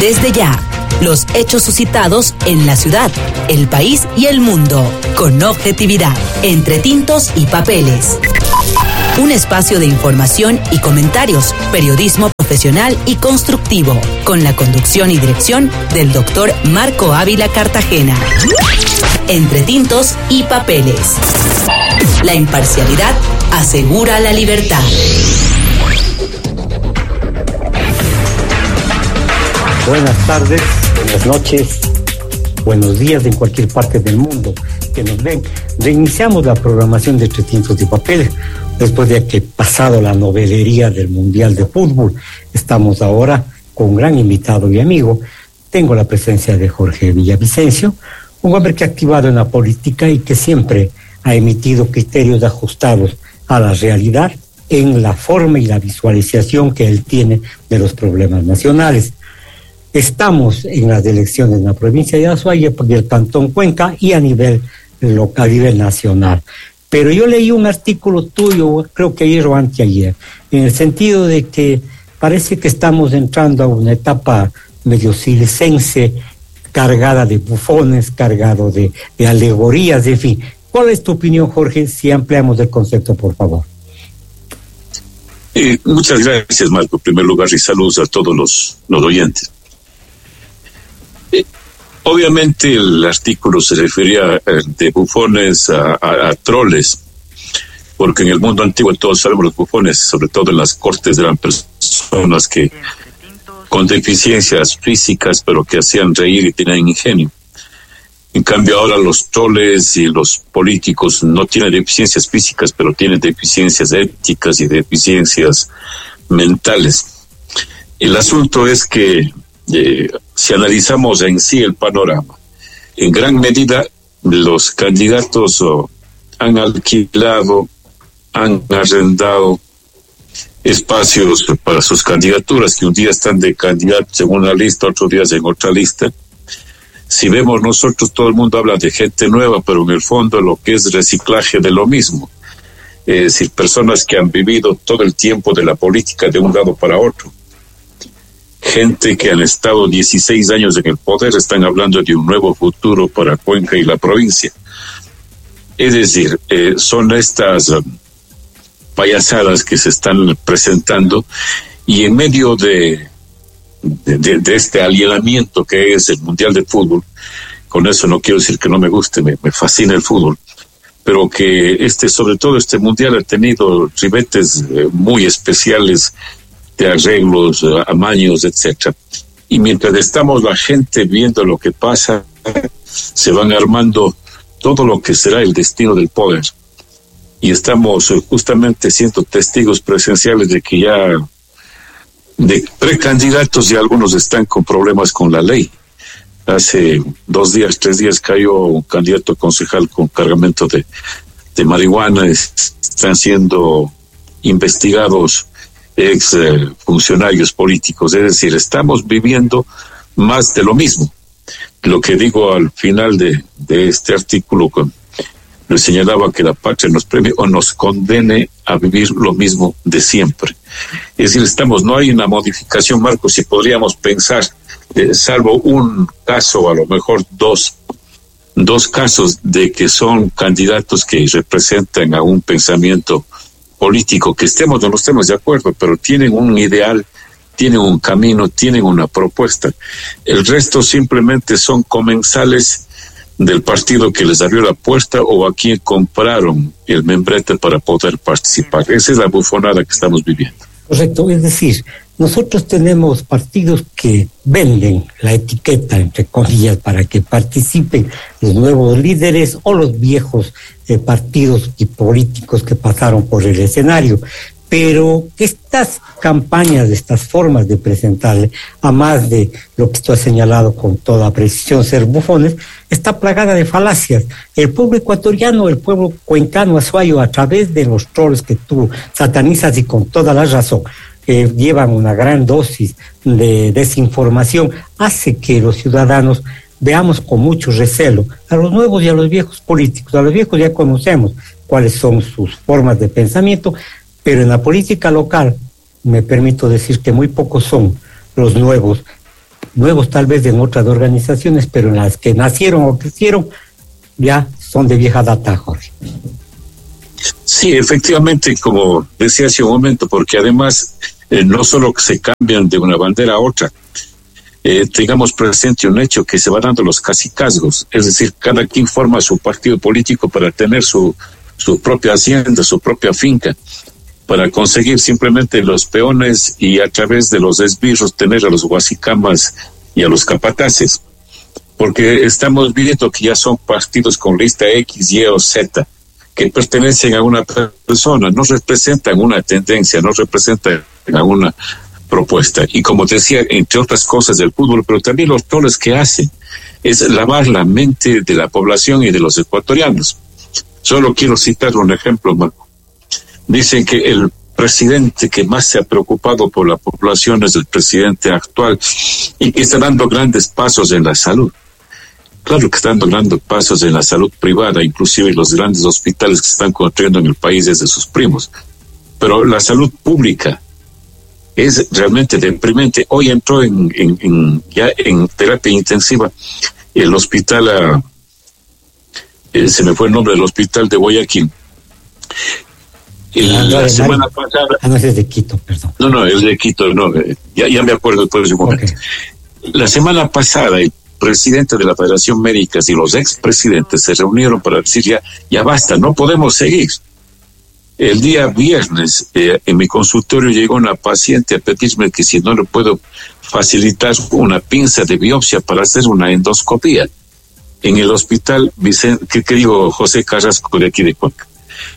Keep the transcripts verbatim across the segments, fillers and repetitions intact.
Desde ya, los hechos suscitados en la ciudad, el país y el mundo, con objetividad, entre tintos y papeles. Un espacio de información y comentarios, periodismo profesional y constructivo, con la conducción y dirección del doctor Marco Ávila Cartagena. Entre tintos y papeles. La imparcialidad asegura la libertad. Buenas tardes, buenas noches, buenos días en cualquier parte del mundo que nos ven. Reiniciamos la programación de Entre Tintos y Papeles después de que pasado la novelería del Mundial de Fútbol. Estamos ahora con un gran invitado y amigo. Tengo la presencia de Jorge Villavicencio, un hombre que ha activado en la política y que siempre ha emitido criterios ajustados a la realidad en la forma y la visualización que él tiene de los problemas nacionales. Estamos en las elecciones en la provincia de Azuay y el Cantón Cuenca y a nivel local, a nivel nacional. Pero yo leí un artículo tuyo, creo que ayer o anteayer, en el sentido de que parece que estamos entrando a una etapa medio circense, cargada de bufones, cargado de, de alegorías, en fin. ¿Cuál es tu opinión, Jorge, si ampliamos el concepto, por favor? Eh, muchas gracias, Marco, en primer lugar, y saludos a todos los, los oyentes. Obviamente el artículo se refería eh, de bufones a, a, a troles, porque en el mundo antiguo todos sabemos los bufones, sobre todo en las cortes, eran personas que con deficiencias físicas, pero que hacían reír y tenían ingenio. En cambio ahora los troles y los políticos no tienen deficiencias físicas, pero tienen deficiencias éticas y deficiencias mentales. El asunto es que Eh, si analizamos en sí el panorama, en gran medida los candidatos oh, han alquilado, han arrendado espacios para sus candidaturas, que un día están de candidatos en una lista, otros días en otra lista. Si vemos nosotros, todo el mundo habla de gente nueva, pero en el fondo lo que es reciclaje de lo mismo. Es decir, personas que han vivido todo el tiempo de la política de un lado para otro. Gente que han estado dieciséis años en el poder, están hablando de un nuevo futuro para Cuenca y la provincia. Es decir, eh, son estas um, payasadas que se están presentando, y en medio de, de, de, de este alienamiento que es el Mundial de Fútbol, con eso no quiero decir que no me guste, me, me fascina el fútbol, pero que este, sobre todo este Mundial ha tenido ribetes eh, muy especiales, de arreglos, amaños, etcétera. Y mientras estamos la gente viendo lo que pasa, se van armando todo lo que será el destino del poder. Y estamos justamente siendo testigos presenciales de que ya de precandidatos y algunos están con problemas con la ley. Hace dos días, tres días cayó un candidato concejal con cargamento de, de marihuana. Están siendo investigados ex eh, funcionarios políticos. Es decir, estamos viviendo más de lo mismo. Lo que digo al final de, de este artículo, le señalaba que la patria nos premie o nos condene a vivir lo mismo de siempre. Es decir, estamos, no hay una modificación, Marcos, si podríamos pensar, eh, salvo un caso, a lo mejor dos, dos casos de que son candidatos que representan a un pensamiento político, que estemos o no estemos de acuerdo, pero tienen un ideal, tienen un camino, tienen una propuesta. El resto simplemente son comensales del partido que les abrió la puerta o a quien compraron el membrete para poder participar. Esa es la bufonada que estamos viviendo. Correcto, es decir, nosotros tenemos partidos que venden la etiqueta, entre comillas, para que participen los nuevos líderes o los viejos eh, partidos y políticos que pasaron por el escenario. Pero estas campañas, estas formas de presentarle, a más de lo que esto ha señalado con toda precisión, ser bufones, está plagada de falacias. El pueblo ecuatoriano, el pueblo cuencano, azuayo, a través de los trolls que tú satanizas y con toda la razón, que llevan una gran dosis de desinformación, hace que los ciudadanos veamos con mucho recelo a los nuevos y a los viejos políticos. A los viejos ya conocemos cuáles son sus formas de pensamiento, pero en la política local me permito decir que muy pocos son los nuevos nuevos tal vez en otras organizaciones, pero en las que nacieron o crecieron ya son de vieja data, Jorge. Sí, efectivamente, como decía hace un momento, porque además eh, no solo que se cambian de una bandera a otra, eh, tengamos presente un hecho que se van dando los cacicazgos, es decir, cada quien forma su partido político para tener su, su propia hacienda, su propia finca, para conseguir simplemente los peones y a través de los esbirros tener a los guasicamas y a los capataces, porque estamos viendo que ya son partidos con lista X, Y o Z, que pertenecen a una persona, no representan una tendencia, no representan a una propuesta. Y como decía, entre otras cosas del fútbol, pero también los troles que hacen, es lavar la mente de la población y de los ecuatorianos. Solo quiero citar un ejemplo, Marco. Dicen que el presidente que más se ha preocupado por la población es el presidente actual y que está dando grandes pasos en la salud. Claro que están dando pasos en la salud privada, inclusive los grandes hospitales que se están construyendo en el país desde sus primos. Pero la salud pública es realmente deprimente. Hoy entró en, en, en ya en terapia intensiva el hospital, uh, eh, se me fue el nombre del hospital de Guayaquil. El, ah, la no, semana no, pasada. Ah, no, es de Quito, perdón. No, no, el de Quito, no, eh, ya, ya me acuerdo después de un momento. Okay. La semana pasada, el presidente de la Federación Médica y los expresidentes se reunieron para decir ya, ya basta, no podemos seguir. El día viernes, eh, en mi consultorio llegó una paciente a pedirme que si no le puedo facilitar una pinza de biopsia para hacer una endoscopía en el hospital Vicente, que, que digo, José Carrasco de aquí de Cuenca.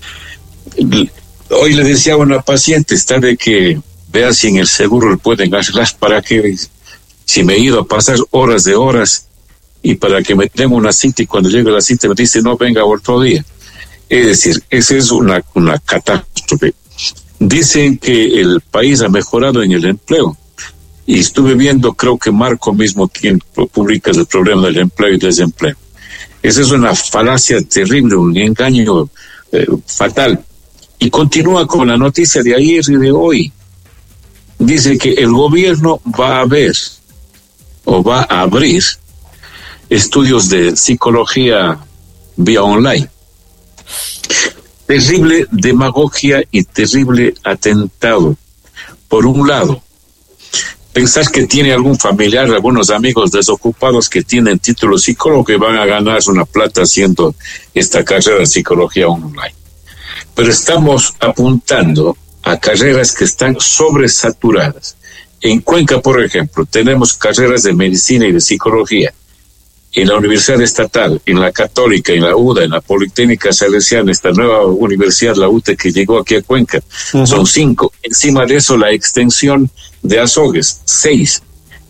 Hoy le decía a una paciente, está de que vea si en el seguro le pueden arreglar para que, si me he ido a pasar horas de horas y para que me den una cita y cuando llegue la cita me dice no venga otro día. Es decir, esa es una, una catástrofe. Dicen que el país ha mejorado en el empleo y estuve viendo, creo que Marco mismo quien publica el problema del empleo y desempleo. Esa es una falacia terrible, un engaño eh, fatal. Y continúa con la noticia de ayer y de hoy. Dice que el gobierno va a ver o va a abrir estudios de psicología vía online. Terrible demagogia y terrible atentado. Por un lado, pensar que tiene algún familiar, algunos amigos desocupados que tienen título psicólogo que van a ganar una plata haciendo esta carrera de psicología online. Pero estamos apuntando a carreras que están sobresaturadas. En Cuenca, por ejemplo, tenemos carreras de medicina y de psicología. En la Universidad Estatal, en la Católica, en la U D A, en la Politécnica Salesiana, esta nueva universidad, la U T E, que llegó aquí a Cuenca, uh-huh. Son cinco. Encima de eso, la extensión de Azogues, seis.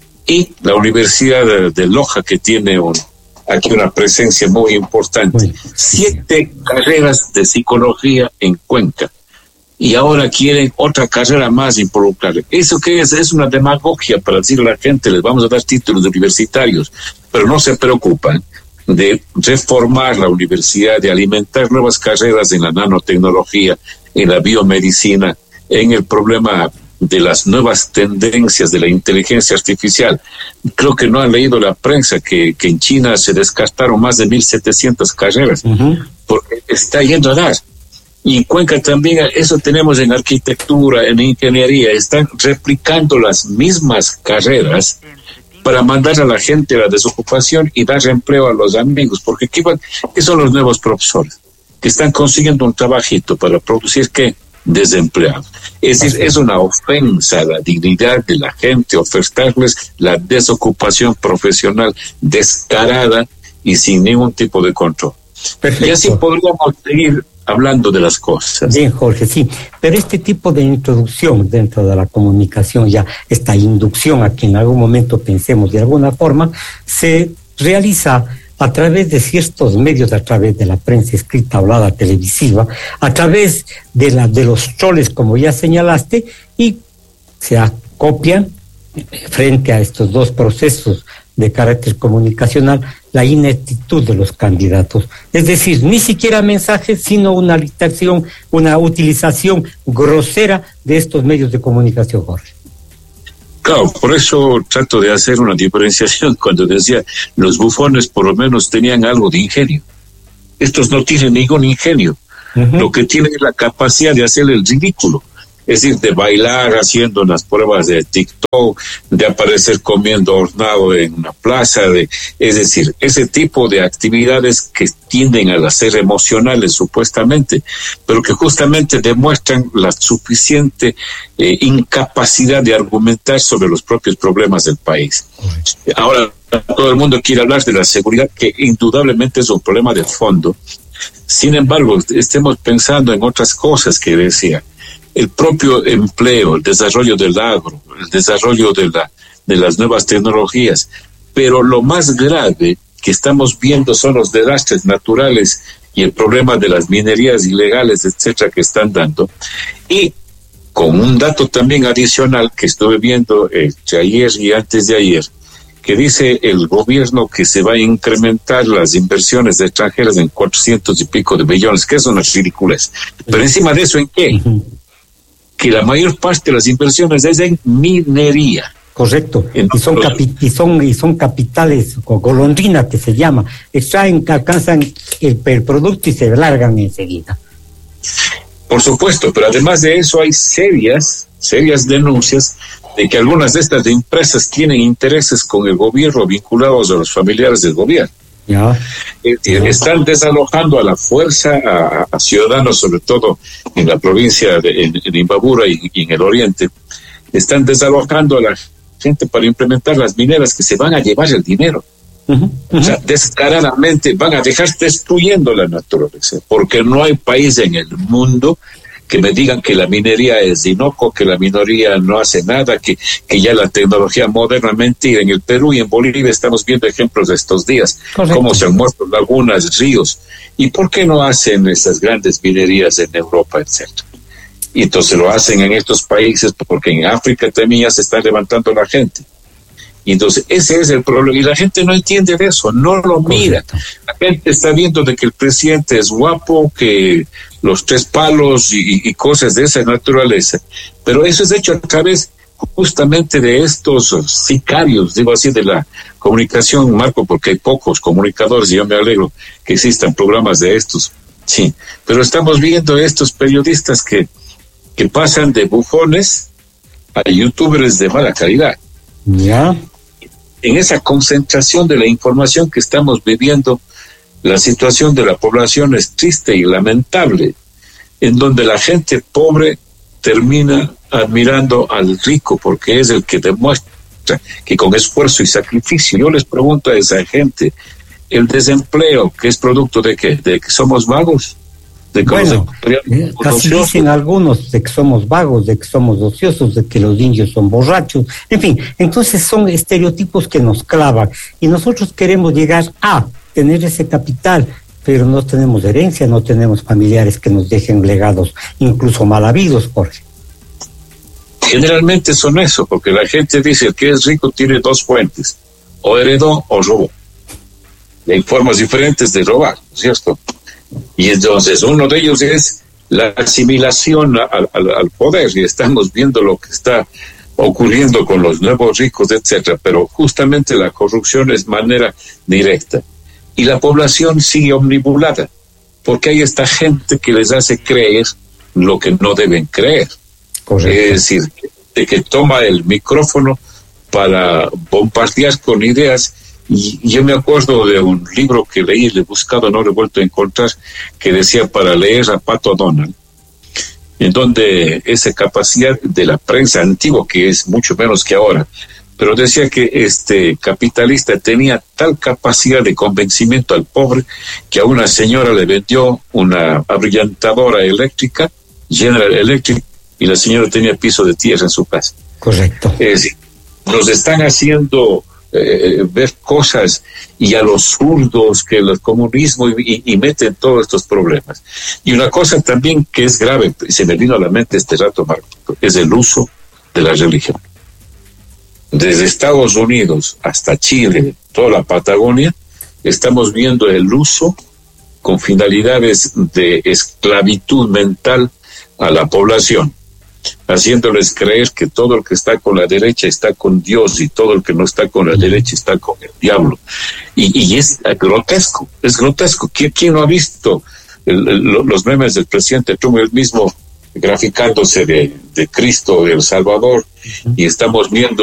Y la Universidad de, de Loja, que tiene un, aquí una presencia muy importante. Bueno, siete sí. carreras de psicología en Cuenca. Y ahora quieren otra carrera más involucrada. ¿Eso qué es? Es una demagogia para decirle a la gente, les vamos a dar títulos universitarios, pero no se preocupan de reformar la universidad, de alimentar nuevas carreras en la nanotecnología, en la biomedicina, en el problema de las nuevas tendencias de la inteligencia artificial. Creo que no han leído la prensa que, que en China se descartaron más de mil setecientas carreras, uh-huh. porque está yendo a dar. Y en Cuenca también eso tenemos en arquitectura, en ingeniería, están replicando las mismas carreras para mandar a la gente a la desocupación y dar empleo a los amigos, porque ¿qué, van, qué son los nuevos profesores? Que están consiguiendo un trabajito para producir ¿qué? Desempleados. Es decir, es una ofensa a la dignidad de la gente ofertarles la desocupación profesional descarada y sin ningún tipo de control. Perfecto. Y así podríamos seguir hablando de las cosas. Bien, Jorge, sí, pero este tipo de introducción dentro de la comunicación, ya esta inducción a que en algún momento pensemos de alguna forma, se realiza a través de ciertos medios, a través de la prensa escrita, hablada, televisiva, a través de, la, de los troles, como ya señalaste, y se acopian frente a estos dos procesos de carácter comunicacional la ineptitud de los candidatos. Es decir, ni siquiera mensajes, sino una limitación, una utilización grosera de estos medios de comunicación, Jorge. Claro, por eso trato de hacer una diferenciación cuando decía los bufones por lo menos tenían algo de ingenio. Estos no tienen ningún ingenio. Uh-huh. Lo que tienen es la capacidad de hacer el ridículo. Es decir, de bailar haciendo las pruebas de TikTok, de aparecer comiendo hornado en una plaza, de, es decir, ese tipo de actividades que tienden a ser emocionales supuestamente, pero que justamente demuestran la suficiente eh, incapacidad de argumentar sobre los propios problemas del país. Ahora, todo el mundo quiere hablar de la seguridad, que indudablemente es un problema de fondo. Sin embargo, estemos pensando en otras cosas que decía. El propio empleo, el desarrollo del agro, el desarrollo de, la, de las nuevas tecnologías. Pero lo más grave que estamos viendo son los desastres naturales y el problema de las minerías ilegales, etcétera, que están dando. Y con un dato también adicional que estuve viendo eh, ayer y antes de ayer, que dice el gobierno que se va a incrementar las inversiones extranjeras en cuatrocientos y pico de billones, que es una ridiculez. Pero encima de eso, ¿en qué? Que la mayor parte de las inversiones es en minería. Correcto. Y son, capi- y son y son capitales, golondrina que se llama. Extraen, alcanzan el, el producto y se largan enseguida. Por supuesto, pero además de eso hay serias, serias denuncias de que algunas de estas empresas tienen intereses con el gobierno vinculados a los familiares del gobierno. Ya. Están desalojando a la fuerza a, a ciudadanos, sobre todo en la provincia de en, en Imbabura y, y en el oriente. Están desalojando a la gente para implementar las mineras que se van a llevar el dinero. Uh-huh, uh-huh. O sea, descaradamente van a dejar destruyendo la naturaleza, porque no hay país en el mundo que me digan que la minería es inocua, que la minería no hace nada, que, que ya la tecnología modernamente, en el Perú y en Bolivia estamos viendo ejemplos de estos días, correcto, cómo se han muerto lagunas, ríos. ¿Y por qué no hacen esas grandes minerías en Europa, etcétera? Y entonces lo hacen en estos países porque en África también ya se está levantando la gente. Y entonces ese es el problema, y la gente no entiende de eso, no lo mira. La gente está viendo de que el presidente es guapo, que los tres palos y, y cosas de esa naturaleza, pero eso es hecho a través justamente de estos sicarios, digo así, de la comunicación, Marco, porque hay pocos comunicadores y yo me alegro que existan programas de estos, sí, pero estamos viendo estos periodistas que, que pasan de bufones a youtubers de mala calidad. Ya. En esa concentración de la información que estamos viviendo, la situación de la población es triste y lamentable, en donde la gente pobre termina admirando al rico porque es el que demuestra que con esfuerzo y sacrificio. Yo les pregunto a esa gente, ¿el desempleo que es producto de qué? ¿De que somos vagos? De que bueno, eh, casi dicen algunos de que somos vagos, de que somos ociosos, de que los indios son borrachos, en fin, entonces son estereotipos que nos clavan y nosotros queremos llegar a tener ese capital, pero no tenemos herencia, no tenemos familiares que nos dejen legados, incluso mal habidos, Jorge. Generalmente son eso, porque la gente dice que es rico tiene dos fuentes, o heredó o robó. Y hay formas diferentes de robar, ¿cierto? Y entonces uno de ellos es la asimilación al, al, al poder, y estamos viendo lo que está ocurriendo con los nuevos ricos, etcétera, pero justamente la corrupción es manera directa. Y la población sigue omnibulada, porque hay esta gente que les hace creer lo que no deben creer. Correcto. Es decir, de que toma el micrófono para bombardear con ideas. Y yo me acuerdo de un libro que leí, le he buscado, no lo he vuelto a encontrar, que decía para leer a Pato Donald, en donde esa capacidad de la prensa antigua, que es mucho menos que ahora, pero decía que este capitalista tenía tal capacidad de convencimiento al pobre que a una señora le vendió una abrillantadora eléctrica, General Electric, y la señora tenía piso de tierra en su casa. Correcto. Es decir, nos están haciendo eh, ver cosas, y a los zurdos que el comunismo y, y, y meten todos estos problemas. Y una cosa también que es grave, se me vino a la mente este rato, Marco, es el uso de la religión. Desde Estados Unidos hasta Chile, toda la Patagonia, estamos viendo el uso con finalidades de esclavitud mental a la población. haciéndoles creer que todo el que está con la derecha está con Dios y todo el que no está con la derecha está con el diablo. Y, y es grotesco, es grotesco. ¿Quién, quién no ha visto el, el, los memes del presidente Trump, el mismo graficándose de, de Cristo, del Salvador? Uh-huh. Y estamos viendo